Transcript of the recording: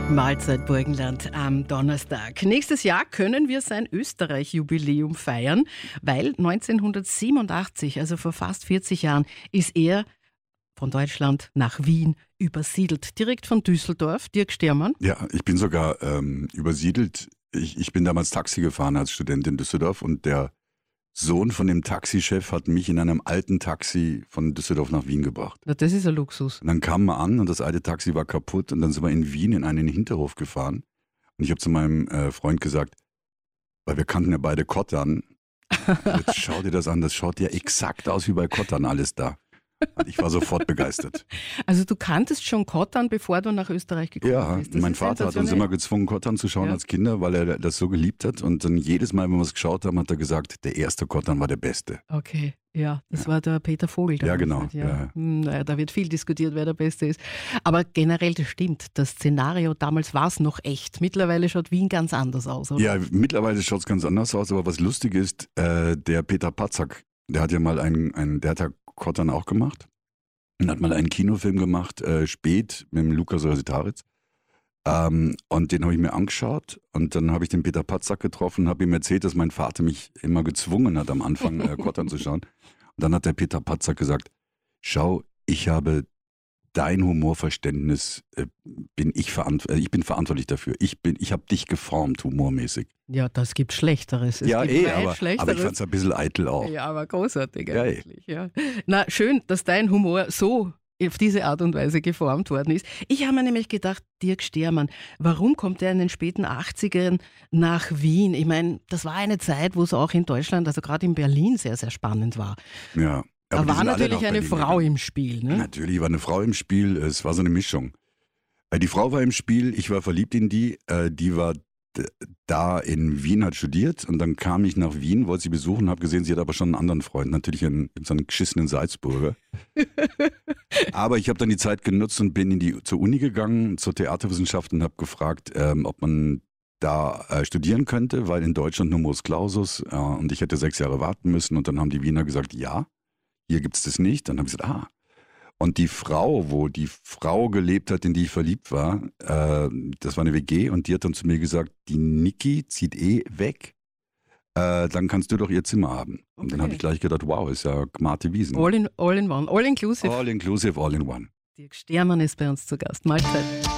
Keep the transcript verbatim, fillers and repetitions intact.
Mahlzeit Burgenland am Donnerstag. Nächstes Jahr können wir sein Österreich-Jubiläum feiern, weil neunzehnhundertsiebenundachtzig, also vor fast vierzig Jahren, ist er von Deutschland nach Wien übersiedelt. Direkt von Düsseldorf. Dirk Stermann. Ja, ich bin sogar ähm, übersiedelt. Ich, ich bin damals Taxi gefahren als Student in Düsseldorf und der Sohn von dem Taxichef hat mich in einem alten Taxi von Düsseldorf nach Wien gebracht. Na, das ist ein Luxus. Und dann kamen wir an und das alte Taxi war kaputt und dann sind wir in Wien in einen Hinterhof gefahren. Und ich habe zu meinem äh, Freund gesagt, weil wir kannten ja beide Kottern, jetzt schau dir das an, das schaut ja exakt aus wie bei Kottern alles da. Und ich war sofort begeistert. Also du kanntest schon Kottern, bevor du nach Österreich gekommen Ja, bist. Das mein ist Vater hat uns immer gezwungen, Kottern zu schauen Ja. als Kinder, weil er das so geliebt hat. Und dann jedes Mal, wenn wir es geschaut haben, hat er gesagt, der erste Kottern war der beste. Okay, ja, das Ja. war der Peter Vogel. Ja, damals, genau, nicht? ja. Ja. Hm, naja, da wird viel diskutiert, wer der Beste ist. Aber generell, das stimmt. Das Szenario damals war es noch echt. Mittlerweile schaut Wien ganz anders aus, oder? Ja, mittlerweile schaut es ganz anders aus, aber was lustig ist, äh, der Peter Patzak, der hat ja mal einen, einen der hat ja Kottern auch gemacht. Und hat mal einen Kinofilm gemacht, äh, spät, mit dem Lukas Rositaritz. Ähm, und den habe ich mir angeschaut und dann habe ich den Peter Patzak getroffen, habe ihm erzählt, dass mein Vater mich immer gezwungen hat, am Anfang äh, Kottern zu schauen. Und dann hat der Peter Patzak gesagt, schau, ich habe dein Humorverständnis, äh, bin ich, verant äh, ich bin verantwortlich dafür. Ich, bin, ich habe dich geformt, humormäßig. Ja, das gibt Schlechteres. Es ja, gibt eh, weit aber, aber Schlechteres. ich fand es ein bisschen eitel auch. Ja, aber großartig Ja, eh. eigentlich. Ja. Na, schön, dass dein Humor so auf diese Art und Weise geformt worden ist. Ich habe mir nämlich gedacht, Dirk Stermann, warum kommt er in den späten achtzigern nach Wien? Ich meine, das war eine Zeit, wo es auch in Deutschland, also gerade in Berlin, sehr, sehr spannend war. Ja. Da Aber die war sind alle natürlich nach eine Berlin Frau gegangen. im Spiel. Ne? Natürlich war eine Frau im Spiel, es war so eine Mischung. Äh, Die Frau war im Spiel, ich war verliebt in die, äh, die war d- da in Wien, hat studiert und dann kam ich nach Wien, wollte sie besuchen, habe gesehen, sie hat aber schon einen anderen Freund, natürlich einen, so einen geschissenen Salzburger. Aber ich habe dann die Zeit genutzt und bin in die, zur Uni gegangen, zur Theaterwissenschaft und habe gefragt, ähm, ob man da äh, studieren könnte, weil in Deutschland Numerus Clausus äh, und ich hätte sechs Jahre warten müssen und dann haben die Wiener gesagt, ja, hier gibt's das nicht. Dann habe ich gesagt, ah. Und die Frau, wo die Frau gelebt hat, in die ich verliebt war, äh, das war eine W G und die hat dann zu mir gesagt, die Niki zieht eh weg, äh, dann kannst du doch ihr Zimmer haben. Und dann Okay. habe ich gleich gedacht, wow, ist ja Gmate Wiesen. All in, all in one, all inclusive. All inclusive, all in one. Dirk Stermann ist bei uns zu Gast. Mahlzeit.